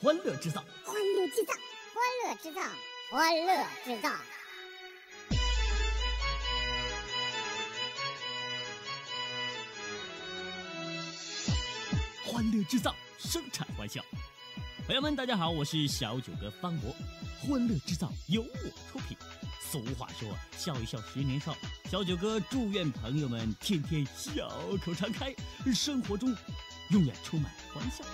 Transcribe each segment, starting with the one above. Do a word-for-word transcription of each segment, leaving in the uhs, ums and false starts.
欢乐制造， 欢乐制造，欢乐制造，欢乐制造。 欢乐制造，生产欢笑。朋友们，大家好，我是小九哥方博。欢乐制造由我出品。俗话说，笑一笑十年少。小九哥祝愿朋友们天天笑口常开，生活中永远充满欢笑。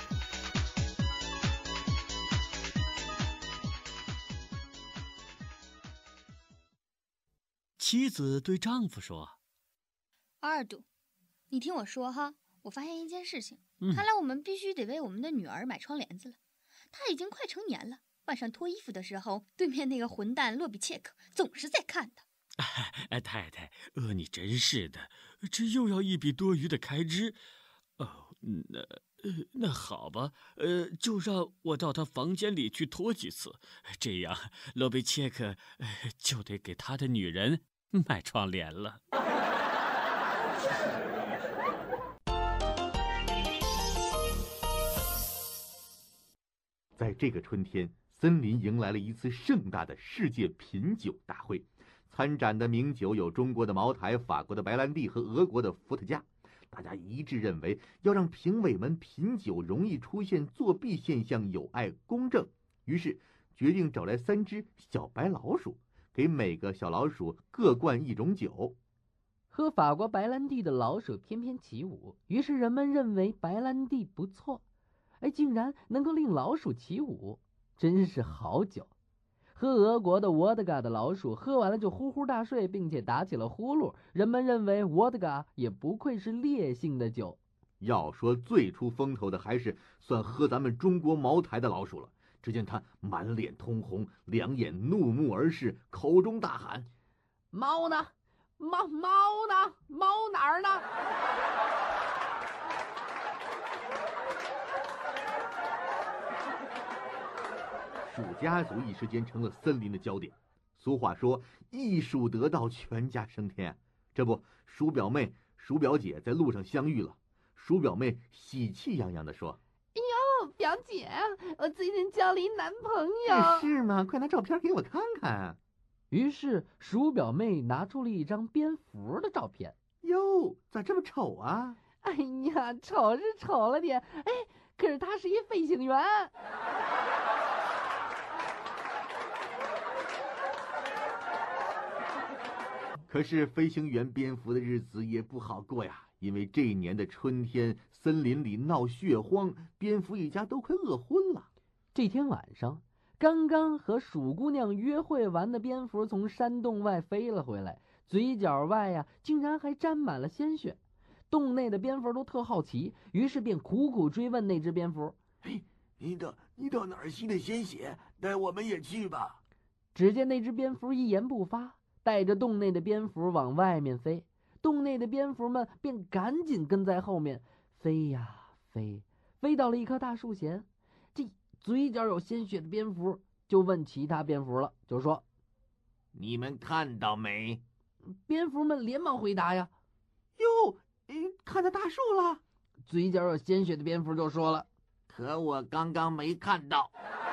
妻子对丈夫说： 二度，你听我说哈，我发现一件事情， 嗯、 看来我们必须得为我们的女儿买窗帘子了。她已经快成年了，晚上脱衣服的时候，对面那个混蛋洛比切克总是在看她。 哎，太太，呃，你真是的，这又要一笔多余的开支。哦，那呃，那好吧，呃，就让我到他房间里去脱几次，这样罗贝切克、呃、就得给他的女人买窗帘了。 在这个春天，森林迎来了一次盛大的世界品酒大会。参展的名酒有中国的茅台、法国的白兰地和俄国的伏特加。大家一致认为，要让评委们品酒容易出现作弊现象有碍公正，于是决定找来三只小白老鼠，给每个小老鼠各灌一种酒。 喝法国白兰地的老鼠翩翩起舞，于是人们认为白兰地不错。哎，竟然能够令老鼠起舞，真是好酒。喝俄国的沃德嘎的老鼠喝完了就呼呼大睡，并且打起了呼噜，人们认为沃德嘎也不愧是烈性的酒。 要说最出风头的，还是算喝咱们中国茅台的老鼠了。只见他满脸通红，两眼怒目而视，口中大喊： 猫呢？猫猫呢？猫哪儿呢？ 鼠家族一时间成了森林的焦点。俗话说，一鼠得道，全家升天。这不，鼠表妹、鼠表姐在路上相遇了。鼠表妹喜气洋洋地说： 哎呦，表姐，我最近交了一男朋友。 是吗？快拿照片给我看看。 于是鼠表妹拿出了一张蝙蝠的照片。 哟，咋这么丑啊？ 哎呀，丑是丑了点，哎，可是他是一飞行员。 可是飞行员蝙蝠的日子也不好过呀，因为这一年的春天，森林里闹血荒，蝙蝠一家都快饿昏了。 这天晚上，刚刚和鼠姑娘约会完的蝙蝠从山洞外飞了回来，嘴角外呀、啊，竟然还沾满了鲜血。洞内的蝙蝠都特好奇，于是便苦苦追问那只蝙蝠： 嘿，你到你到哪儿吸的鲜血？带我们也去吧。 只见那只蝙蝠一言不发，带着洞内的蝙蝠往外面飞，洞内的蝙蝠们便赶紧跟在后面，飞呀飞，飞到了一棵大树前。这嘴角有鲜血的蝙蝠就问其他蝙蝠了，就说： 你们看到没？ 蝙蝠们连忙回答呀： 哟，看到大树了。 嘴角有鲜血的蝙蝠就说了： 可我刚刚没看到。